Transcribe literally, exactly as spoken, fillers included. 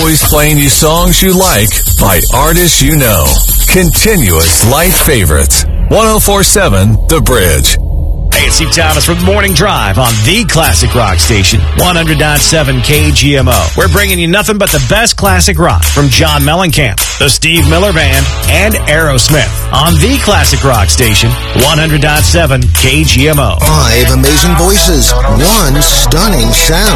always playing you songs you like by artists you know. Continuous light favorites. one oh four point seven The Bridge. Hey, it's Steve Thomas from the Morning Drive on the Classic Rock Station, one hundred point seven K G M O. We're bringing you nothing but the best classic rock from John Mellencamp, the Steve Miller Band, and Aerosmith on the Classic Rock Station, one hundred point seven K G M O. Five amazing voices, one stunning sound.